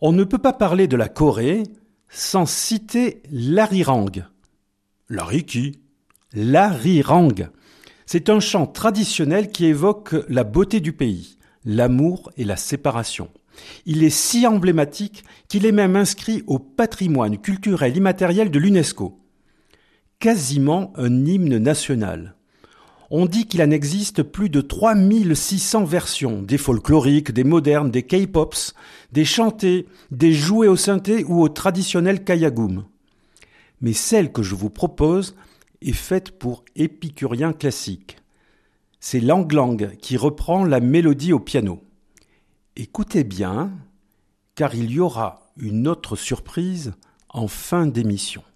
On ne peut pas parler de la Corée sans citer l'arirang. L'ari qui? L'arirang. C'est un chant traditionnel qui évoque la beauté du pays, l'amour et la séparation. Il est si emblématique qu'il est même inscrit au patrimoine culturel immatériel de l'UNESCO. Quasiment un hymne national. On dit qu'il en existe plus de 3600 versions, des folkloriques, des modernes, des K-pops, des chantés, des joués au synthé ou au traditionnel kayagum. Mais celle que je vous propose est faite pour épicuriens classiques. C'est Lang Lang qui reprend la mélodie au piano. Écoutez bien, car il y aura une autre surprise en fin d'émission.